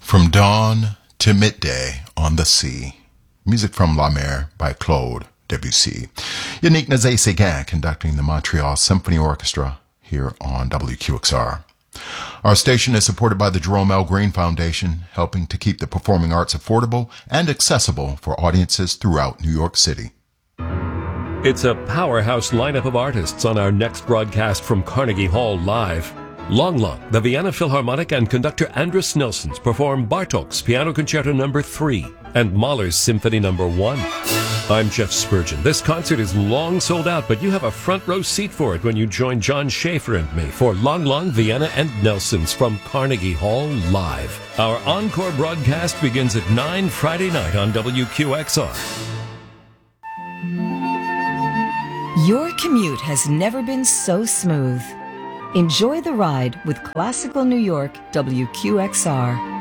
From Dawn to Midday on the Sea. Music from La Mer by Claude Debussy. Yannick Nézet-Séguin conducting the Montreal Symphony Orchestra here on WQXR. Our station is supported by the Jerome L. Green Foundation, helping to keep the performing arts affordable and accessible for audiences throughout New York City. It's a powerhouse lineup of artists on our next broadcast from Carnegie Hall Live. Lang Lang, the Vienna Philharmonic and conductor Andris Nilssons perform Bartók's Piano Concerto No. 3 and Mahler's Symphony No. 1. I'm Jeff Spurgeon. This concert is long sold out, but you have a front row seat for it when you join John Schaefer and me for Lang Lang, Vienna, and Nelsons from Carnegie Hall Live. Our encore broadcast begins at 9 Friday night on WQXR. Your commute has never been so smooth. Enjoy the ride with Classical New York WQXR.